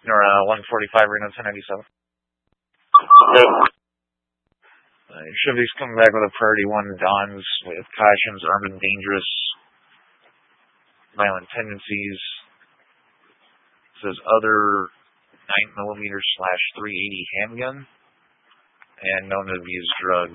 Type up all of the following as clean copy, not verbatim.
Or 145 Reno 1097. Okay. Chevy's coming back with a priority 1 Dons with cautions, armed and dangerous, violent tendencies. It says other 9mm/380 handgun and known to abuse drugs.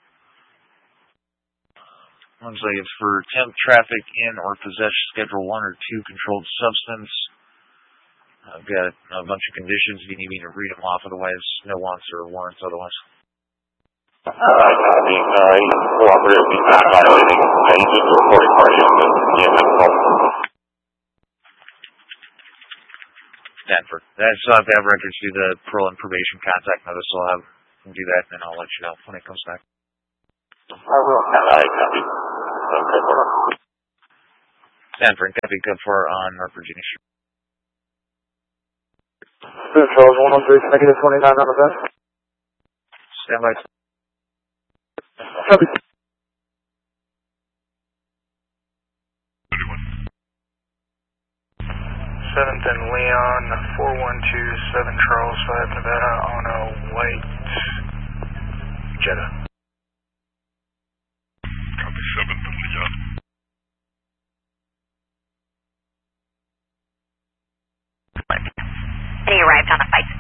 Looks like it's for attempt traffic in or possess Schedule 1 or 2 controlled substance. I've got a bunch of conditions. Do you need me to read them off? Otherwise, no wants or warrants otherwise. Copy. Cooperative is not violating changes to reporting party on the EMS call. Stanford. I still have to have records through the parole and probation contact notice, so I'll have them do that, and then I'll let you know when it comes back. I will. Copy. Okay, Stanford, copy code 4 on North Virginia Street. Charles 103, negative 29 on the best. Stand by. Copy. 7th and Leon, 4127 Charles 5 Nevada on a white Jetta. Copy 7th and Leon. And he arrived on a 5